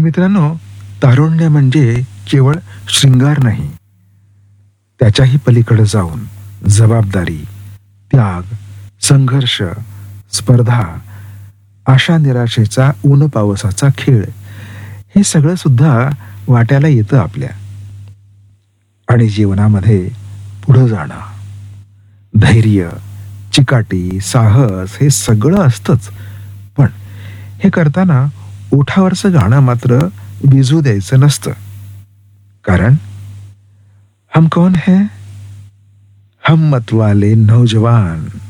मित्रांनो, तारुण्य म्हणजे केवळ शृंगार नाही, त्याच्याही पलीकडे जाऊन जबाबदारी, त्याग, संघर्ष, स्पर्धा, आशा निराशेचा ऊन पावसाचा खेळ, हे सगळं सुद्धा वाट्याला येतं आपल्या. आणि जीवनामध्ये पुढं जाणं, धैर्य, चिकाटी, साहस हे सगळं असतंच. पण हे करताना ओठावरचं गाणं मात्र विझू द्यायचं नसतं. कारण हम कौन है, हम मतवाले नौजवान.